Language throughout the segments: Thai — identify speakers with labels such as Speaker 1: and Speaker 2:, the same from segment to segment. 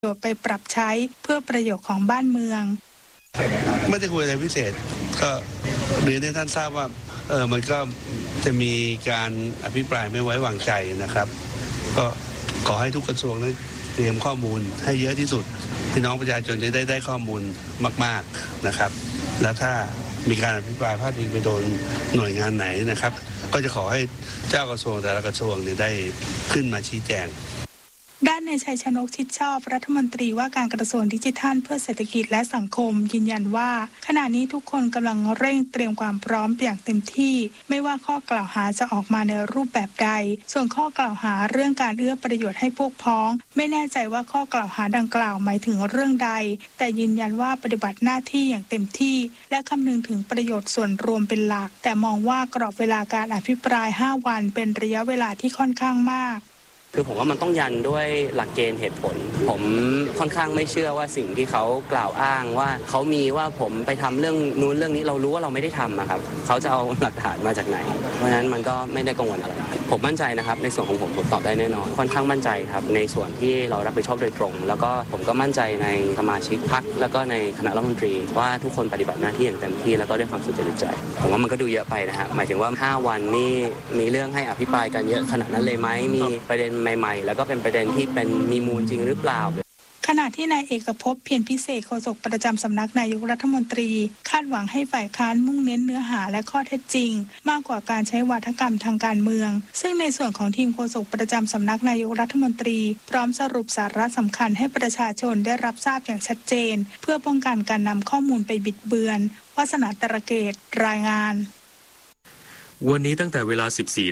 Speaker 1: โยชน์ไปปรับใช้เพื่อประโยชน์ของบ้านเมือง
Speaker 2: ไม่ได้คุยอะไรพิเศษก็เรียนให้ท่านทราบว่ามันก็จะมีการอภิปรายไม่ไว้วางใจนะครับก็ขอให้ทุกกระทรวงนั้นเตรียมข้อมูลให้เยอะที่สุดพี่น้องประชาชนจะได้ข้อมูลมากๆนะครับแล้วถ้ามีการอภิปรายพาดพิงไปโดนหน่วยงานไหนนะครับก็จะขอให้เจ้ากระทรวงแต่ละกระทรวงได้ขึ้นมาชี้แจง
Speaker 1: ด้านนายชัยชนกชิดชอบรัฐมนตรีว่าการกระทรวงดิจิทัลเพื่อเศรษฐกิจและสังคมยืนยันว่าขณะนี้ทุกคนกำลังเร่งเตรียมความพร้อมอย่างเต็มที่ไม่ว่าข้อกล่าวหาจะออกมาในรูปแบบใดส่วนข้อกล่าวหาเรื่องการเอื้อประโยชน์ให้พวกพ้องไม่แน่ใจว่าข้อกล่าวหาดังกล่าวหมายถึงเรื่องใดแต่ยืนยันว่าปฏิบัติหน้าที่อย่างเต็มที่และคำนึงถึงประโยชน์ส่วนรวมเป็นหลักแต่มองว่ากรอบเวลาการอภิปราย5 วันเป็นระยะเวลาที่ค่อนข้างมาก
Speaker 3: คือผมว่ามันต้องยันด้วยหลักเกณฑ์เหตุผลผมค่อนข้างไม่เชื่อว่าสิ่งที่เขากล่าวอ้างว่าเขามีว่าผมไปทำเรื่องนู้นเรื่องนี้เรารู้ว่าเราไม่ได้ทำอะครับเขาจะเอาหลักฐานมาจากไหนเพราะฉะนั้นมันก็ไม่ได้กังวลอะไรผมมั่นใจนะครับในส่วนของผมตอบได้แน่นอนค่อนข้างมั่นใจครับในส่วนที่เรารับผิดชอบโดยตรงแล้วก็ผมก็มั่นใจในสมาชิกพรรคแล้วก็ในคณะรัฐมนตรีว่าทุกคนปฏิบัติหน้าที่อย่างเต็มที่แล้วก็ด้วยความสุจริตใจผมว่ามันก็ดูเยอะไปนะฮะหมายถึงว่า5 วันนี่มีเรื่องให้อภิปรายกันเยอะขนาดนั้นเลยไหมมีประเด็นใหม่ๆแล้วก็เป็นประเด็นที่เป็นมีมูลจริงหรือเปล่า
Speaker 1: ขณะที่นายเอกภพเพียรพิเศษโฆษกประจำสำนักนายกรัฐมนตรีคาดหวังให้ฝ่ายค้านมุ่งเน้นเนื้อหาและข้อเท็จจริงมากกว่าการใช้วาทกรรมทางการเมืองซึ่งในส่วนของทีมโฆษกประจำสำนักนายกรัฐมนตรีพร้อมสรุปสาระสำคัญให้ประชาชนได้รับทราบอย่างชัดเจนเพื่อป้องกันการนำข้อมูลไปบิดเบือนวาสนาตระเกตรายงาน
Speaker 4: วันนี้ตั้งแต่เวลา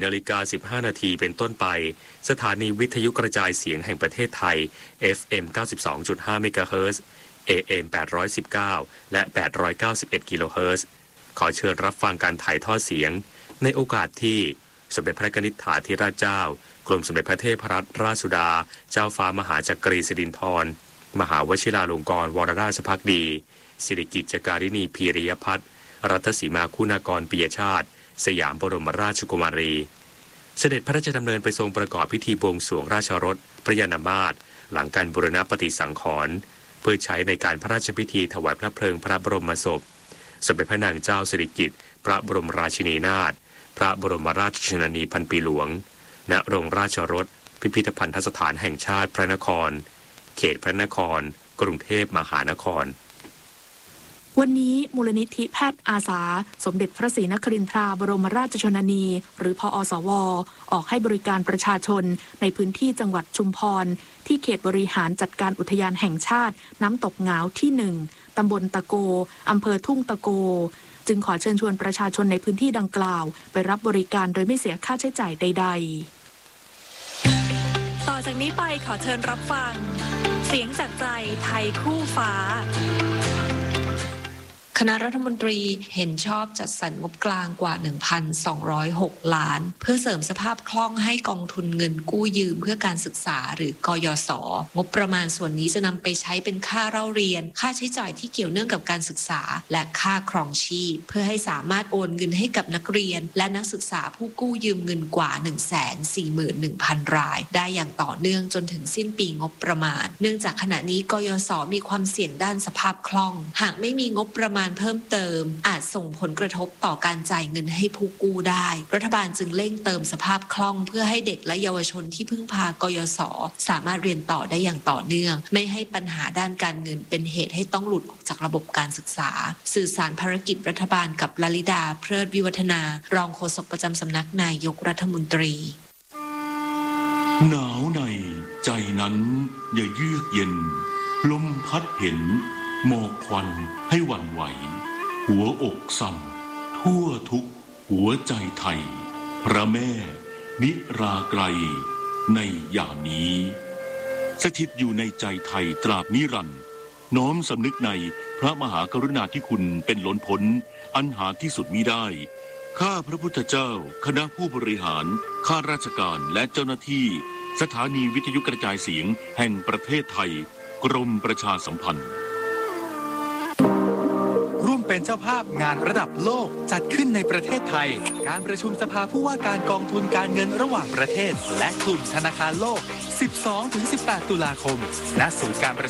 Speaker 4: 14:15 นาทีเป็นต้นไปสถานีวิทยุกระจายเสียงแห่งประเทศไทย FM 92.5 เมกะเฮิรตซ์ AM 819 และ 891 กิโลเฮิรตซ์ขอเชิญรับฟังการถ่ายทอดเสียงในโอกาสที่สมเด็จพระนิธิถาธิราชเจ้ากรมสมเด็จพระเทพรัตนราชสุดาเจ้าฟ้ามหาจักรีสิรินธรมหาวชิราลงกรณ์วรราชภักดีสิริกิติ์ การินีพีริยพัฒน์รัตสีมาคุณากรปิยชาติสยามบรมราชกุมารีเสด็จพระราชดำเนินไปทรงประกอบพิธีบวงสรวงราชรถพระยานมาศหลังการบูรณปฏิสังขรณ์เพื่อใช้ในการพระราชพิธีถวายพระเพลิงพระบรมศพสมเด็จพระนางเจ้าสิริกิติ์พระบรมราชินีนาถพระบรมราชชนนีพันปีหลวงณโรงราชรถพิพิธภัณฑสถานแห่งชาติพระนครเขตพระนครกรุงเทพมหานคร
Speaker 5: วันนี้มูลนิธิแพทย์อาสาสมเด็จพระศรีนครินทราบรมราชชนนีหรือพอสวออกให้บริการประชาชนในพื้นที่จังหวัดชุมพรที่เขตบริหารจัดการอุทยานแห่งชาติน้ำตกหงาวที่ 1ตำบลตะโกอำเภอทุ่งตะโกจึงขอเชิญชวนประชาชนในพื้นที่ดังกล่าวไปรับบริการโดยไม่เสียค่าใช้จ่ายใดๆต่อจากนี้ไปขอเชิญรับฟังเสียงจากใจไทยคู่ฟ้า
Speaker 6: คณะรัฐมนตรีเห็นชอบจัดสรรงบกลางกว่า 1,206 ล้านเพื่อเสริมสภาพคล่องให้กองทุนเงินกู้ยืมเพื่อการศึกษาหรือกยศ.งบประมาณส่วนนี้จะนำไปใช้เป็นค่าเล่าเรียนค่าใช้จ่ายที่เกี่ยวเนื่องกับการศึกษาและค่าครองชีพเพื่อให้สามารถโอนเงินให้กับนักเรียนและนักศึกษาผู้กู้ยืมเงินกว่า 141,000 รายได้อย่างต่อเนื่องจนถึงสิ้นปีงบประมาณเนื่องจากขณะนี้กยศ.มีความเสี่ยงด้านสภาพคล่องหากไม่มีงบประมาณเพิ่มเติมอาจส่งผลกระทบต่อการจ่ายเงินให้ผู้กู้ได้รัฐบาลจึงเร่งเติมสภาพคล่องเพื่อให้เด็กและเยาวชนที่พึ่งพากยศ.สามารถเรียนต่อได้อย่างต่อเนื่องไม่ให้ปัญหาด้านการเงินเป็นเหตุให้ต้องหลุดออกจากระบบการศึกษาสื่อสารภารกิจรัฐบาลกับลลิดาเพลิดวิวัฒนารองโฆษกประจำสำนักนายกรัฐมนตรี
Speaker 7: หนาวในใจนั้นอย่าเยือกเย็นลมพัดเห็นหมอกควันให้หวั่นไหวหัวอกสั่นทั่วทุกหัวใจไทยพระแม่นิราไกรในยามนี้สถิตอยู่ในใจไทยตราบนิรันดร์น้อมสำนึกในพระมหากรุณาธิคุณเป็นล้นพ้นอันหาที่สุดมิได้ข้าพระพุทธเจ้าคณะผู้บริหารข้าราชการและเจ้าหน้าที่สถานีวิทยุกระจายเสียงแห่งประเทศไทยกรมประชาสัมพันธ์
Speaker 8: ร่วมเป็นเจ้าภาพงานระดับโลกจัดขึ้นในประเทศไทยการประชุมสภาผู้ว่าการกองทุนการเงินระหว่างประเทศและกลุ่มธนาคารโลก 12-18 ตุลาคมณศูนย์การประ